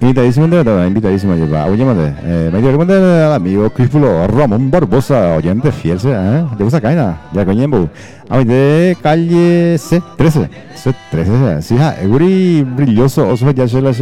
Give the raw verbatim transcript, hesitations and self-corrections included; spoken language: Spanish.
Invitadísimo de verdad, invitadísimo. Lleva, oye, madre, eh, me dio recomendar al amigo Críspulo Ramón Barbosa, oyente fiel, ¿eh? De esa caña, ya coñembo. A mí de calle C trece, C trece, sí, ja, Eguri brilloso, oso ya se la